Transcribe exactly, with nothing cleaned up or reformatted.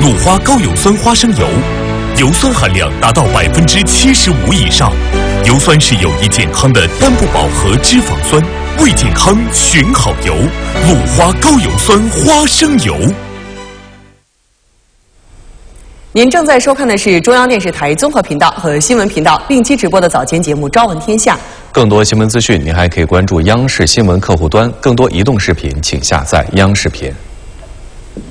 鲁花高有酸花生油，油酸含量达到百分之七十五以上。油酸是有益健康的单不饱和脂肪酸，为健康选好油。鲁花高有酸花生油。 您正在收看的是中央电视台综合频道和新闻频道并机直播的早间节目《朝闻天下》。 更多新闻资讯，您还可以关注央视新闻客户端。更多移动视频，请下载央视频。